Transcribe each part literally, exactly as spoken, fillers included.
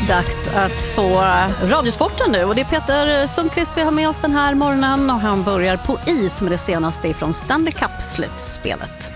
Dags att få radiosporten nu och det är Peter Sundqvist vi har med oss den här morgonen och han börjar på is med det senaste ifrån Stanley Cup-slutspelet.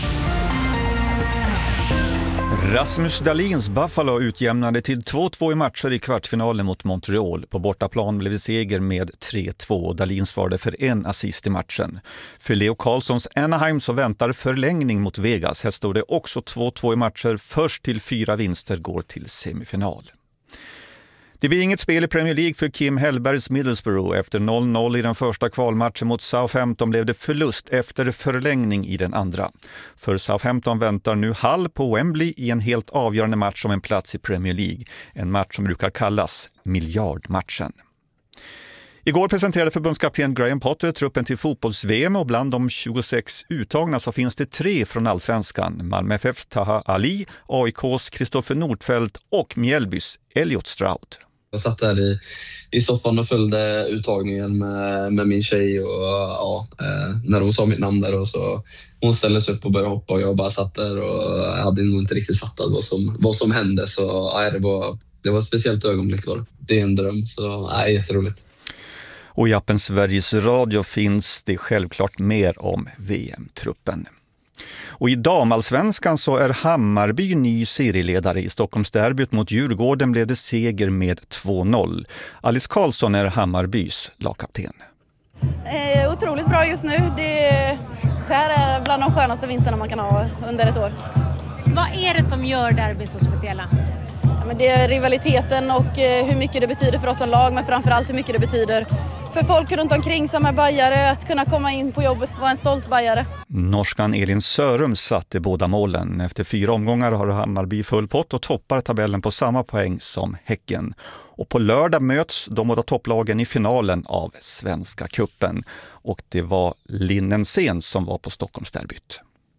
Rasmus Dahlins Buffalo utjämnade till två två i matcher i kvartsfinalen mot Montreal. På bortaplan blev det seger med tre två och Dahlin svarade för en assist i matchen. För Leo Carlssons Anaheim så väntar förlängning mot Vegas. Här står det också två två i matcher. Först till fyra vinster går till semifinal. Det blir inget spel i Premier League för Kim Hellbergs Middlesbrough. Efter noll noll i den första kvalmatchen mot Southampton blev det förlust efter förlängning i den andra. För Southampton väntar nu Hull på Wembley i en helt avgörande match om en plats i Premier League. En match som brukar kallas miljardmatchen. Igår presenterade förbundskapten Graham Potter truppen till fotbolls-V M och bland de tjugosex uttagna så finns det tre från Allsvenskan. Malmö F F:s Taha Ali, A I K:s Kristoffer Nordfeldt och Mjällbys Elliot Stroud. Jag satt där i, i soffan och följde uttagningen med, med min tjej och ja, eh, när hon sa mitt namn där och så hon ställde sig upp och började hoppa och jag bara satt där och jag hade nog inte riktigt fattat vad som, vad som hände så ja, det, var, det var ett speciellt ögonblick var det. Det är en dröm så ja, jätteroligt. Och i appen Sveriges Radio finns det självklart mer om V M-truppen. Och i damallsvenskan så är Hammarby ny serieledare. I Stockholmsderbyt mot Djurgården blev det seger med två noll. Alice Karlsson är Hammarbys lagkapten. Eh, otroligt bra just nu. Det, det här är bland de skönaste vinsterna man kan ha under ett år. Vad är det som gör derby så speciella? Ja, men det är rivaliteten och eh, hur mycket det betyder för oss som lag men framförallt hur mycket det betyder för folk runt omkring som är bajare att kunna komma in på jobbet och vara en stolt bajare. Norskan Elin Sörum satte båda målen. Efter fyra omgångar har Hammarby full pott och toppar tabellen på samma poäng som Häcken. Och på lördag möts de båda topplagen i finalen av Svenska cupen. Och det var Linnensen som var på Stockholmsderbyt.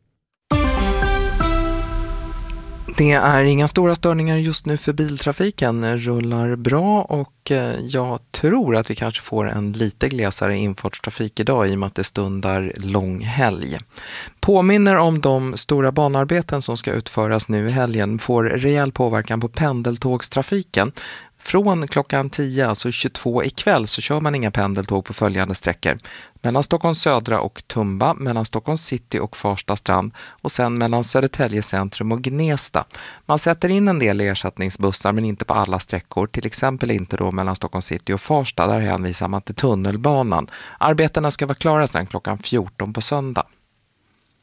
Det är inga stora störningar just nu för biltrafiken, rullar bra och jag tror att vi kanske får en lite glesare infartstrafik idag i och med att det stundar lång helg. Påminner om de stora banarbeten som ska utföras nu i helgen får rejäl påverkan på pendeltågstrafiken. Från klockan tio, alltså tjugotvå ikväll, så kör man inga pendeltåg på följande sträckor. Mellan Stockholms södra och Tumba, mellan Stockholms city och Farsta strand och sen mellan Södertälje centrum och Gnesta. Man sätter in en del ersättningsbussar men inte på alla sträckor, till exempel inte då mellan Stockholms city och Farsta, där hänvisar man till tunnelbanan. Arbetena ska vara klara sedan klockan fjorton på söndag.